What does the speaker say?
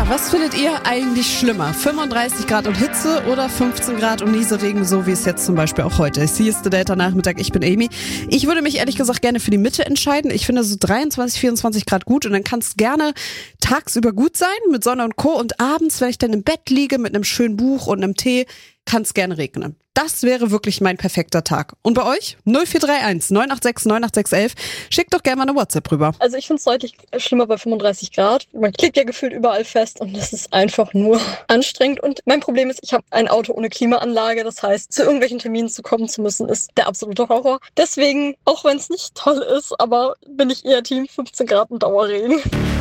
Was findet ihr eigentlich schlimmer? 35 Grad und Hitze oder 15 Grad und Nieselregen, so wie es jetzt zum Beispiel auch heute ist? Hier ist der Delta-Nachmittag, ich bin Amy. Ich würde mich ehrlich gesagt gerne für die Mitte entscheiden. Ich finde so 23, 24 Grad gut und dann kann es gerne tagsüber gut sein mit Sonne und Co. Und abends, wenn ich dann im Bett liege mit einem schönen Buch und einem Tee, kann es gerne regnen. Das wäre wirklich mein perfekter Tag. Und bei euch? 0431 986 98611. Schickt doch gerne mal eine WhatsApp rüber. Also ich finde es deutlich schlimmer bei 35 Grad. Man klebt ja gefühlt überall fest und das ist einfach nur anstrengend. Und mein Problem ist, ich habe ein Auto ohne Klimaanlage. Das heißt, zu irgendwelchen Terminen zu kommen zu müssen, ist der absolute Horror. Deswegen, auch wenn es nicht toll ist, aber bin ich eher Team 15 Grad und Dauerregen.